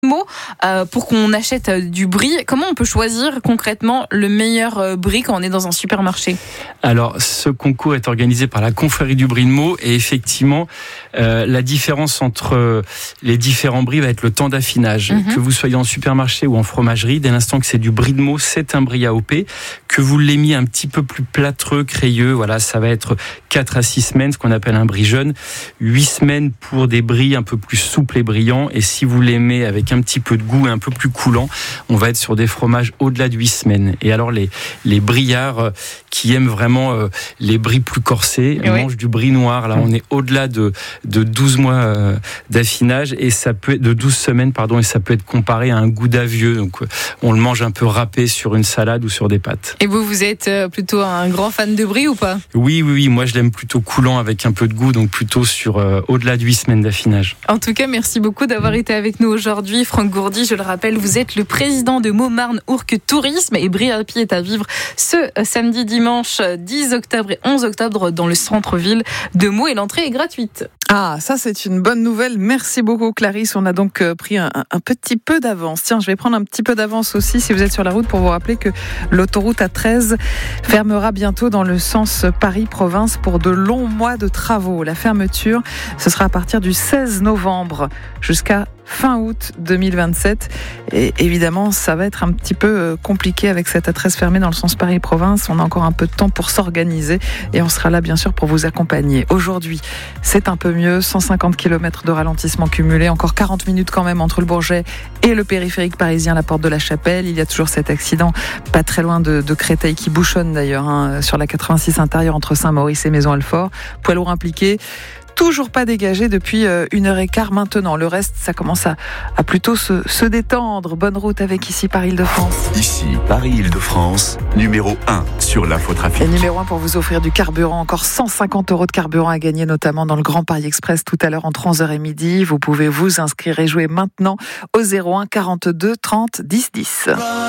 mots pour qu'on achète du brie. Comment on peut choisir concrètement le meilleur brie quand on est dans un supermarché ? Alors, ce concours est organisé par la confrérie du brie de Meaux et effectivement, la différence entre les différents bries va être le temps d'affinage. Que vous soyez en supermarché ou en fromagerie, dès l'instant que c'est du brie de Meaux, c'est un brie AOP. Que vous l'aimiez un petit peu plus plâtreux, crayeux, voilà, ça va être 4 à 6 semaines, ce qu'on appelle un brie jeune. 8 semaines pour des bries un peu plus souples et brillants. Et si vous l'aimez avec un petit peu de goût et un peu plus coulant, on va être sur des fromages au-delà de 8 semaines. Et alors, les brillards qui aiment vraiment les bries plus corsés, mangent du brie noir. Là, on est au-delà de 12 mois d'affinage et ça peut être de 12 semaines, et ça peut être comparé à un gouda vieux. Donc, on le mange un peu râpé sur une salade ou sur des pâtes. Et vous êtes plutôt un grand fan de brie ou pas ? Oui. Moi, je l'aime plutôt coulant avec un peu de goût, donc plutôt sur au-delà de 8 semaines d'affinage. En tout cas, merci beaucoup d'avoir été avec nous aujourd'hui. Franck Gourdy, je le rappelle, vous êtes le président de Meaux-Marne-Ourcq Tourisme et Brie Happy est à vivre ce samedi, dimanche 10 octobre et 11 octobre dans le centre-ville de Meaux et l'entrée est gratuite. Ah, ça c'est une bonne nouvelle. Merci beaucoup Clarisse. On a donc pris un petit peu d'avance. Tiens, je vais prendre un petit peu d'avance aussi si vous êtes sur la route pour vous rappeler que l'autoroute A13 fermera bientôt dans le sens Paris-Province pour de longs mois de travaux. La fermeture, ce sera à partir du 16 novembre jusqu'à fin août 2027. Et évidemment, ça va être un petit peu compliqué avec cette A13 fermée dans le sens Paris-Province. On a encore un peu de temps pour s'organiser et on sera là bien sûr pour vous accompagner. Aujourd'hui, c'est un peu mieux. 150 km de ralentissement cumulé. Encore 40 minutes quand même entre le Bourget et le périphérique parisien, la porte de la Chapelle. Il y a toujours cet accident pas très loin de Créteil qui bouchonne d'ailleurs sur la 86 intérieure entre Saint-Maurice et Maison-Alfort. Poids lourd impliqué. Toujours pas dégagé depuis 1h15 maintenant. Le reste, ça commence à plutôt se détendre. Bonne route avec ici Paris-Île-de-France. Ici Paris-Île-de-France, numéro 1 sur l'infotrafic. Et numéro 1 pour vous offrir du carburant. Encore 150 € de carburant à gagner, notamment dans le Grand Paris Express tout à l'heure entre 11h et midi. Vous pouvez vous inscrire et jouer maintenant au 01 42 30 10 10.